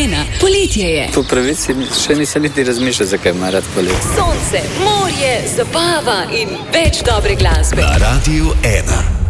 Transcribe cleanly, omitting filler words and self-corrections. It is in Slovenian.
1. Poletje je. Po pravici še nisem niti razmišljal, zakaj ima rad poletje. Sonce, morje, zabava in več dobre glasbe. Na Radiu 1.